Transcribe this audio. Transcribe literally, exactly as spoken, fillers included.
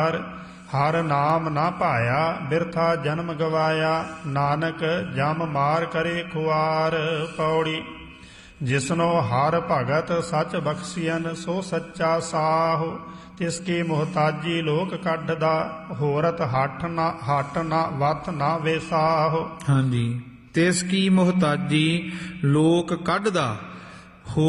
ਹਰ ਨਾਮ ਨਾ ਭਾਇਆ ਬਿਰਥਾ ਜਨਮ ਗਵਾਇਆ, ਨਾਨਕ ਜਮ ਮਾਰ ਕਰੇ ਖੁਆਰ। ਪੌੜੀ। ਜਿਸਨੋ ਹਰ ਭਗਤ ਸਚ ਬਖਸ਼ੀਅਨ ਸੋ ਸੱਚਾ ਸਾਹੁ, ਤਿਸ ਕੀ ਮੁਹਤਾਜੀ ਲੋਕ ਕੱਢਦਾ, ਹੋਰਤ ਹੱਠ ਨਾ ਹੱਟ ਨਾ ਵੱਤ ਨਾ ਵੇਸਾਹੁ। ਹਾਂਜੀ, ਤਿਸ ਕੀ ਮੁਹਤਾਜੀ ਲੋਕ ਕੱਢਦਾ